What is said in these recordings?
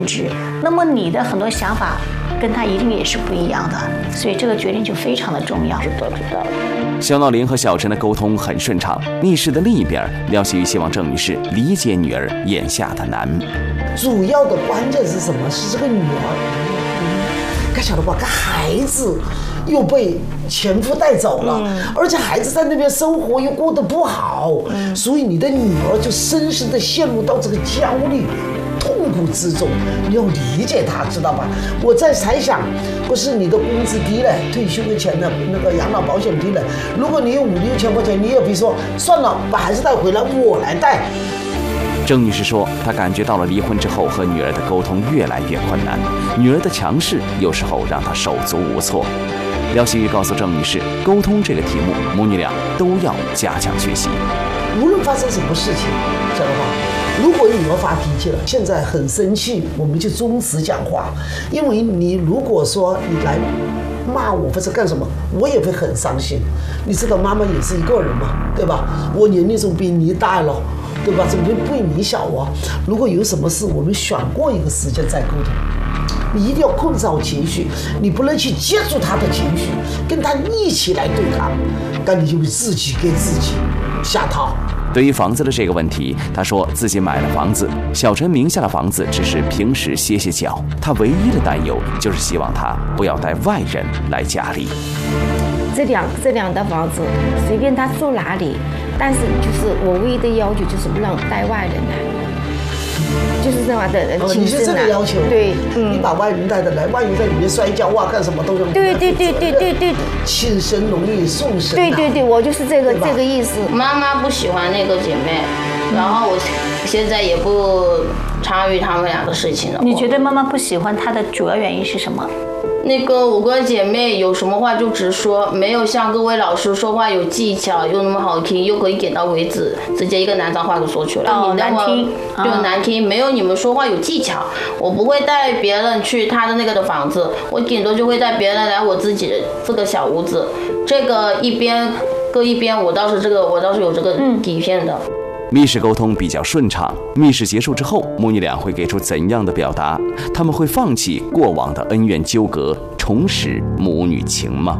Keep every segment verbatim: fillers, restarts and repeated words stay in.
知，那么你的很多想法跟他一定也是不一样的，所以这个决定就非常的重要。 知道知道。 肖闹林和小陈的沟通很顺畅，密室的另一边，廖希玉希望郑女士理解女儿眼下的难。 主要的关键是什么？是这个女儿，该晓得吧？个孩子又被前夫带走了，嗯、而且孩子在那边生活又过得不好，嗯、所以你的女儿就深深的陷入到这个焦虑、痛苦之中。你要理解她，知道吧？我在猜想，不是你的工资低了，退休的钱的那个养老保险低了，如果你有五六千块钱，你也比如说算了，把孩子带回来，我来带。 郑女士说，她感觉到了离婚之后和女儿的沟通越来越困难，女儿的强势有时候让她手足无措。廖希玉告诉郑女士，沟通这个题目，母女俩都要加强学习。 无论发生什么事情，晓得吧？如果女儿发脾气了，现在很生气，我们就终止讲话，因为你如果说你来骂我或者干什么，我也会很伤心。你知道妈妈也是一个人嘛，对吧？我年龄总比你大了，对吧？怎么会比你小啊？如果有什么事，我们选过一个时间再沟通。你一定要控制好情绪，你不能去接住他的情绪，跟他一起来对抗，那你就会自己给自己下套。 对于房子的这个问题，他说自己买了房子，小陈名下的房子只是平时歇歇脚，他唯一的担忧就是希望他不要带外人来家里。 这两这两套房子随便他住哪里，但是就是我唯一的要求就是不让带外人来。就是这样的人， 哦，你是这个要求？ 对， 嗯，你把外人带的来，万一在里面摔跤啊，干什么都是。 对对对对对对， 亲生容易送生。 对对对，我就是这个这个意思。 妈妈不喜欢那个姐妹，然后我现在也不参与他们俩的事情了。 你觉得妈妈不喜欢她的主要原因是什么？ 那个五个姐妹有什么话就直说，没有像各位老师说话有技巧，又那么好听，又可以点到为止，直接一个南昌话就说出来。 哦，难听， 就难听，没有你们说话有技巧。我不会带别人去他的那个的房子，我顶多就会带别人来我自己的这个小屋子，这个一边各一边，我倒是这个我倒是有这个底线的。嗯， 密室沟通比较顺畅，密室结束之后，母女俩会给出怎样的表达？他们会放弃过往的恩怨纠葛，重拾母女情吗？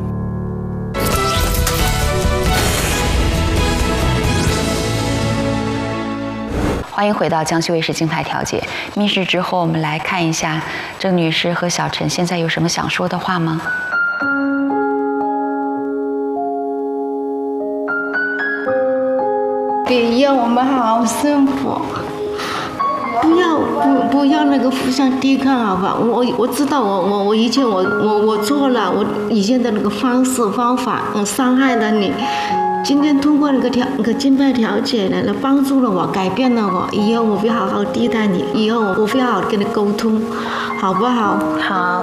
欢迎回到江西卫视金牌调解密室之后，我们来看一下郑女士和小陈现在有什么想说的话吗？ 别要我们好好生活，不要不不要那个互相抵抗，好吧？我我知道我我我以前我我我错了，我以前的那个方式方法，嗯，伤害了你。今天通过那个调那个金牌调解来来帮助了我，改变了我，以后我会好好对待你，以后我会好好跟你沟通，好不好？ 好。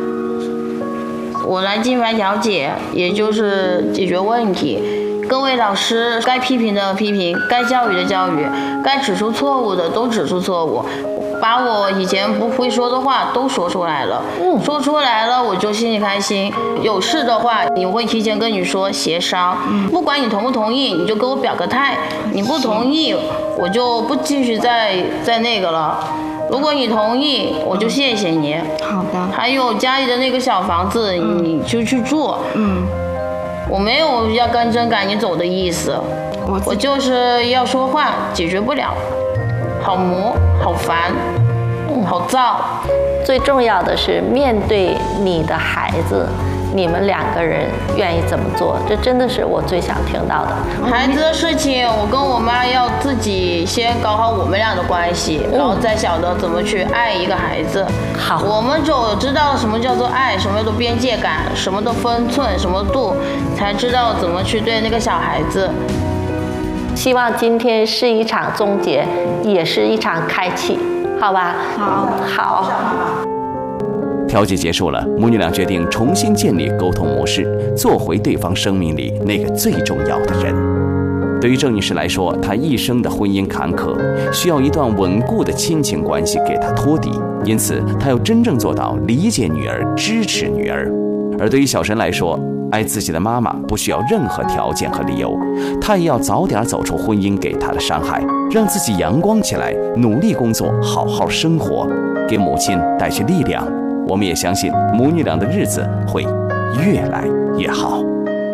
我来金牌调解，也就是解决问题。各位老师，该批评的批评，该教育的教育，该指出错误的都指出错误，把我以前不会说的话都说出来了。嗯，说出来了我就心里开心。有事的话，你会提前跟你说协商。嗯，不管你同不同意，你就给我表个态。你不同意，我就不继续再再那个了。如果你同意，我就谢谢你。 好的。还有家里的那个小房子，嗯、你就去住。嗯。我没有要跟真赶你走的意思，我, 我就是要说话，解决不了，好磨，好烦，嗯，好燥。 最重要的是面对你的孩子，你们两个人愿意怎么做，这真的是我最想听到的。 孩子的事情，我跟我妈要自己先搞好我们俩的关系，嗯、然后再晓得怎么去爱一个孩子。 好， 我们只有知道什么叫做爱，什么叫做边界感，什么的分寸，什么度，才知道怎么去对那个小孩子。 希望今天是一场终结，也是一场开启，好吧？ 好， 好。 调解结束了，母女俩决定重新建立沟通模式，做回对方生命里那个最重要的人。对于郑女士来说，她一生的婚姻坎坷，需要一段稳固的亲情关系给她托底，因此她要真正做到理解女儿、支持女儿。而对于小陈来说，爱自己的妈妈不需要任何条件和理由，他也要早点走出婚姻给他的伤害，让自己阳光起来，努力工作，好好生活。 给母亲带去力量。我们也相信母女俩的日子会越来越好。